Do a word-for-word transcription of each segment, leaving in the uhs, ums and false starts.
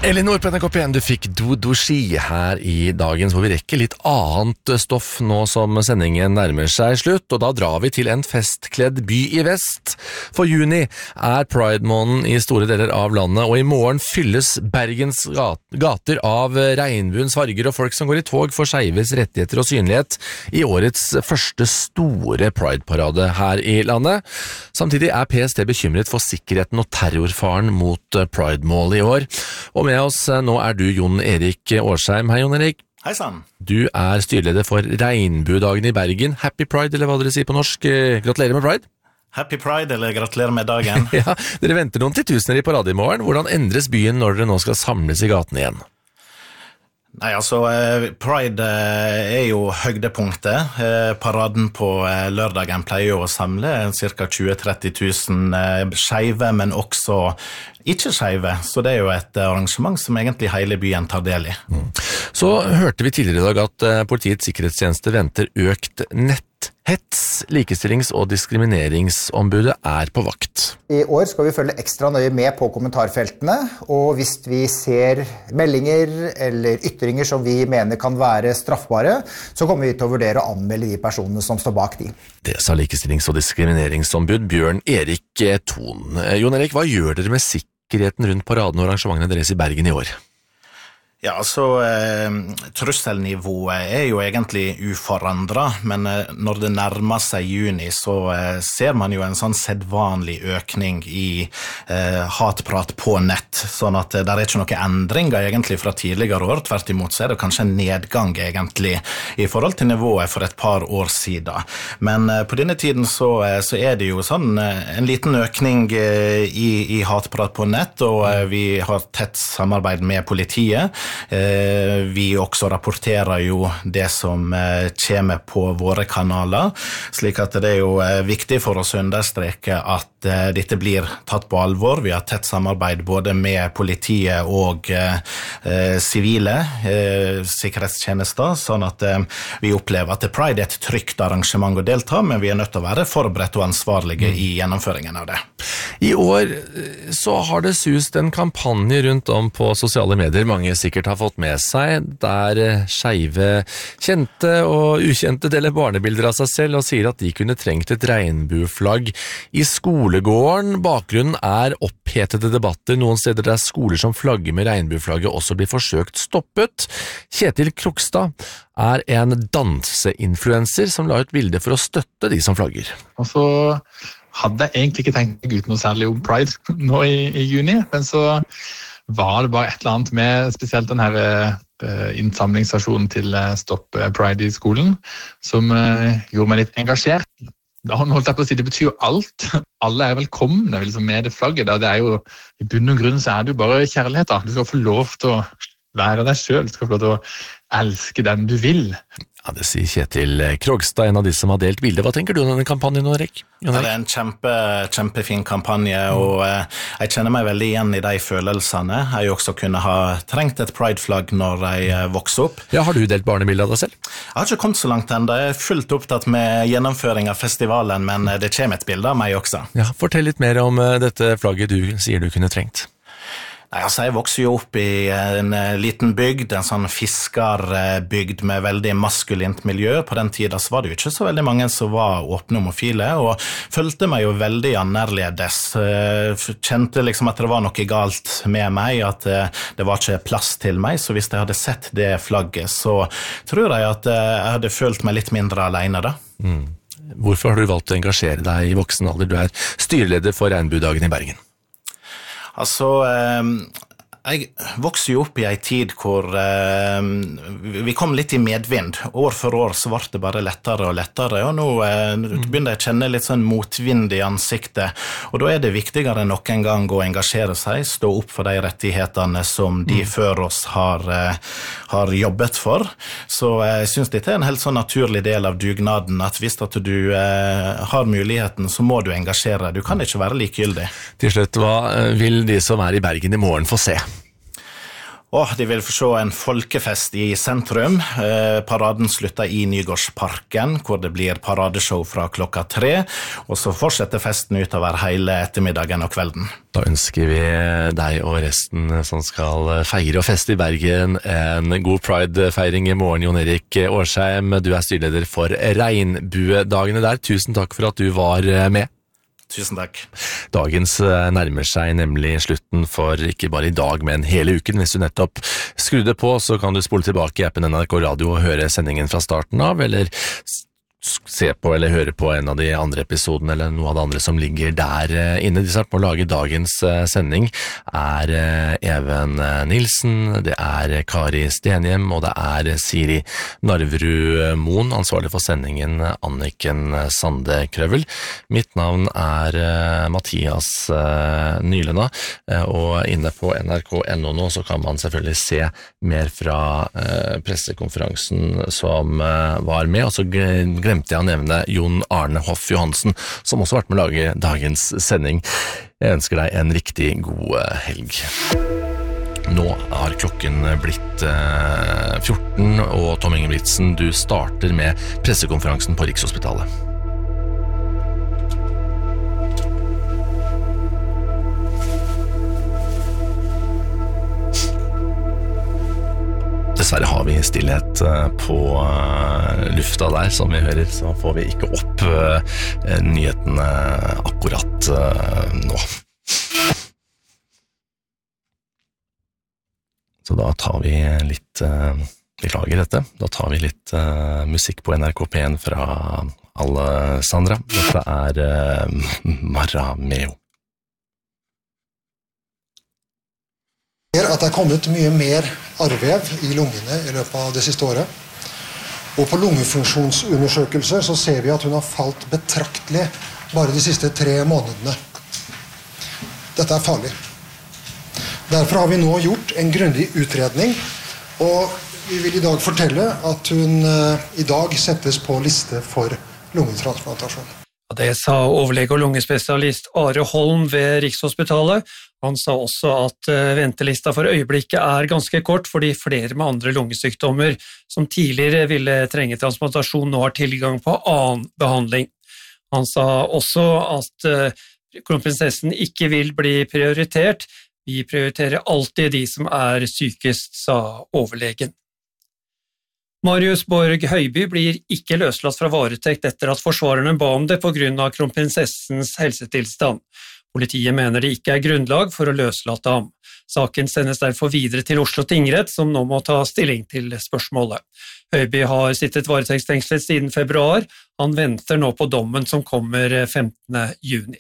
Elinor på N R K P en, du fikk Dodoshi her i dagens, hvor vi rekker litt annet stoff nå som sendingen nærmer seg slutt, og da drar vi til en festkledd by i vest. For juni er Pride-måneden i store deler av landet, og i morgen fylles Bergens gater av regnbuens farger og folk som går i tog for skeives rettigheter og synlighet i årets første store Pride-parade her i landet. Samtidig er P S T bekymret for sikkerheten og terrorfaren mot Pride-målet i år, og med oss nå er du Jon Erik Årsheim. Hei Jon Erik. Hei sann. Du er styreleder for Regnbuedagen i Bergen. Happy Pride, eller hva dere sier på norsk. Gratulerer med Pride. Happy Pride, eller gratulerer med dagen. Ja, dere venter noen titusener i parade i morgen. Hvordan endres byen når dere nå skal samles i gaten igjen? Nei, altså, Pride er jo høydepunktet. Paraden på lørdagen pleier å samle cirka tjue til tretti tusen skeive, men også ikke skeive. Så det er jo et arrangement som egentlig hele byen tar del i. Mm. Så hørte vi tidligere i dag at Politiets sikkerhetstjeneste venter økt netthets. Likestillings- og diskrimineringsombudet er på vakt. I år skal vi følge ekstra nøye med på kommentarfeltene, og hvis vi ser meldinger eller ytringer som vi mener kan være straffbare, så kommer vi til å vurdere å anmelde de personene som står bak de. Det sa likestillings- og diskrimineringsombud Bjørn Erik Thon. Jon Erik, hva gjør dere med sikkerheten rundt paraden og arrangementene deres i Bergen i år? Ja, altså, eh, trusselnivået er jo egentlig uforandret, men eh, når det nærmer seg juni, så eh, ser man jo en sånn sedvanlig økning i eh, hatprat på nett, sånn at eh, det er ikke noen endringer egentlig fra tidligere år, tvert imot så er det kanskje en nedgang egentlig i forhold til nivået for et par år siden. Men eh, på denne tiden så, eh, så er det jo sånn eh, en liten økning eh, i, i hatprat på nett, og eh, vi har tett samarbeid med politiet. Vi også rapporterer jo det som kommer på våre kanaler, slik at det er jo viktig for oss å understreke at dette blir tatt på alvor. Vi har tett samarbeid både med politiet og sivile eh, sikkerhetstjenester, sånn at eh, vi opplever at Pride er et trygt arrangement å delta, men vi er nødt til å være forberedt og ansvarlige mm. i gjennomføringen av det. I år så har det sust en kampanje rundt om på sosiale medier mange sikkert har fått med seg, der skeive kjente og ukjente deler barnebilder av seg selv og sier at de kunne trengt et regnbueflagg i skolegården. Bakgrunnen er opphetede debatter. Noen steder der skoler som flagger med regnbueflagget også blir forsøkt stoppet. Kjetil Krogstad er en danseinfluencer som la ut bilder for å støtte de som flagger. Og så hadde jeg egentlig ikke tenkt ut noe særlig om Pride nå i, i juni, men så var det bare et eller annet med spesielt den her uh, innsamlingsstasjonen til uh, Stopp Pride i skolen, som uh, gjorde meg litt engasjert. Da holdt jeg på å si, det betyr jo alt. Alle er velkomne liksom, med det flagget. Da. Det er jo, i bunn og grunn så er det jo bare kjærlighet. Da. Du skal få lov til å være deg selv, du skal få lov til å elske den du vil. Ja, det sier Kjetil Krogstad, en av de som har delt bildet. Hva tenker du om denne kampanjen, Erik? Ja, det er en kjempe, kjempefin kampanje, og eh, jeg kjenner meg veldig igjen i de følelsene. Jeg også kunne ha trengt et Pride-flagg når jeg eh, vokser opp. Ja, har du delt barnebilder av deg selv? Jeg har ikke kommet så langt enda. Jeg er fullt opptatt med gjennomføring av festivalen, men det kommer et bilde av meg også. Ja, fortell litt mer om uh, dette flagget du sier du kunne trengt. Nei, altså, jeg vokser jo opp i en liten bygd, en sånn fiskerbygd med veldig maskulint miljø. På den tiden så var det jo ikke så veldig mange som var åpne homofile, og følte meg jo veldig annerledes. Kjente liksom at det var noe galt med meg, at det var ikke plass til meg, så hvis jeg hadde sett det flagget, så tror jeg at jeg hadde følt meg litt mindre alene da. Mm. Hvorfor har du valgt å engasjere deg i voksen alder? Du er styreleder for Regnbuedagen i Bergen. Altså, eh, jeg vokste jo opp i en tid hvor eh, vi kom litt i medvind. År for år så ble det bare lettere og lettere, og nå eh, begynner jeg å kjenne litt sånn motvind i ansiktet. Og da er det viktigere nok en gang å engasjere seg, stå opp for de rettighetene som de mm. før oss har, eh, har jobbet for. Så eh, jeg synes dette er en helt sånn naturlig del av dugnaden, at hvis at du eh, har muligheten, så må du engasjere deg. Du kan ikke være likegyldig. Til slutt, hva vil de som er i Bergen i morgen få se? Åh, de vil få se en folkefest i sentrum. Eh, paraden slutter i Nygårdsparken, hvor det blir paradeshow fra klokka tre, og så fortsetter festen utover hele ettermiddagen og kvelden. Da ønsker vi deg og resten som skal feire og feste i Bergen en god Pride-feiring i morgen. Jon Erik Årsheim, du er styreleder for Regnbuedagene der. Tusen takk for at du var med. Tusen takk. Dagens nærmer seg nemlig slutten for ikke bare i dag, men hele uken. Hvis du nettopp skrudde på, så kan du spole tilbake i appen N R K Radio og høre sendingen fra starten av, eller se på eller høre på en av de andre episodene eller noe av det andre som ligger der inne. De som må lage dagens sending er Even Nilsen, det er Kari Stenhjem og det er Siri Narverud Moen, ansvarlig for sendingen Anniken Sande Krøvel. Mitt navn er Mathias Nylenda, og inne på N R K punktum N O nå så kan man selvfølgelig se mer fra pressekonferansen som var med, og så glemte jeg å nevne Jon Arne Hoff Johansen, som også har vært med å lage dagens sending. Jeg ønsker deg en riktig god helg. Nå har klokken blitt fjorten, og Tom Ingebrigtsen, du starter med pressekonferansen på Rikshospitalet. Dessverre har vi stillhet på lufta der, som vi hører, så får vi ikke opp nyhetene akkurat nå. Så da tar vi litt, beklager dette, da tar vi litt musikk på N R K P en fra Alessandra. Dette er Marameo. At det er kommet mye mer arrvev i lungene i løpet av det siste året. Og på lungefunksjonsundersøkelser så ser vi at hun har falt betraktelig bare de siste tre månedene. Dette er farlig. Derfor har vi nå gjort en grundig utredning, og vi vil i dag fortelle at hun i dag settes på liste for lungetransplantasjon. Det sa overlege og lungespesialist Are Holm ved Rikshospitalet. Han sa også at ventelista for øyeblikket er ganske kort, fordi flere med andre lungesykdommer som tidligere ville trenge transplantasjon nå har tilgang på annen behandling. Han sa også at kronprinsessen ikke vil bli prioritert. Vi prioriterer alltid de som er sykest, sa overlegen. Marius Borg Høiby blir ikke løslatt fra varetekt etter at forsvarerne ba om det på grunn av kronprinsessens helsetilstand. Politiet mener det ikke er grunnlag for å løslate ham. Saken sendes derfor videre til Oslo tingrett, som nå må ta stilling til spørsmålet. Høiby har sittet varetektsfengslet siden februar. Han venter nå på dommen som kommer femtende juni.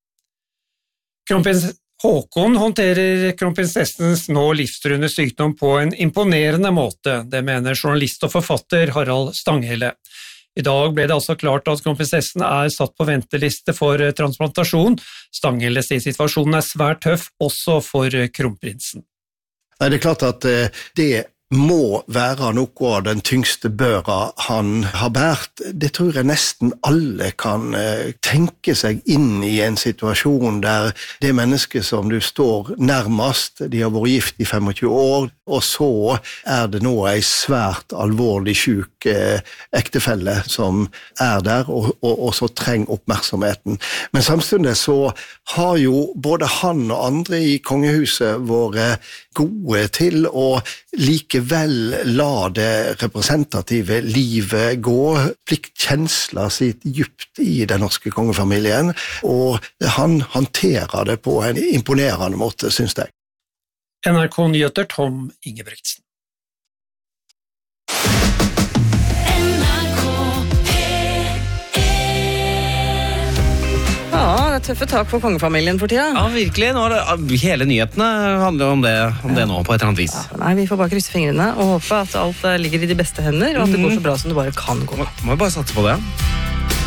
Kronprins Håkon håndterer kronprinsessens nå livstruende sykdom på en imponerende måte, det mener journalist og forfatter Harald Stanghelle. I dag ble det altså klart at kronprinsessen er satt på venteliste for transplantasjon. Stanghelle sier situasjonen er svært tøff også for kronprinsen. Nei, det er klart at det må være noe av den tyngste børa han har bært. Det tror jeg nesten alle kan tenke seg inn i en situasjon der det mennesket som du står nærmest, de har vært gift i tjuefem år, og så er det nå en svært alvorlig syk ektefelle som er der, og, og, og så trenger oppmerksomheten. Men samtidig så har jo både han og andre i kongehuset vært gode til å likevel la det representative livet gå, pliktkjensla sitt djupt i den norske kongefamilien, og han håndterer det på en imponerende måte, synes jeg. N R K Nyheter, Tom Ingebrigtsen. Ja, det er tøffe tak for kongefamilien for tida. Ja, virkelig. Nå er det, hele nyhetene handler om det, om det nå, på et eller annet vis. Ja, nei, vi får bare krysse fingrene og håpe at alt ligger i de beste hender, og at det går så bra som det bare kan gå. Må, må jo bare satse på det.